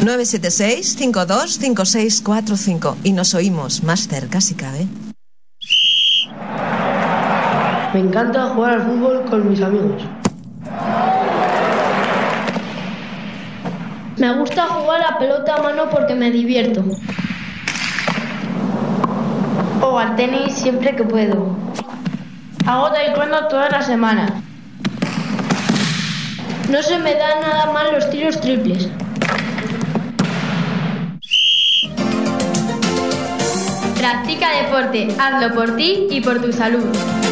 976-525645 y nos oímos más cerca si cabe. Me encanta jugar al fútbol con mis amigos. Me gusta jugar a pelota a mano porque me divierto. O al tenis siempre que puedo. Hago taekwondo toda la semana. No se me da nada mal los tiros triples. Practica deporte, hazlo por ti y por tu salud.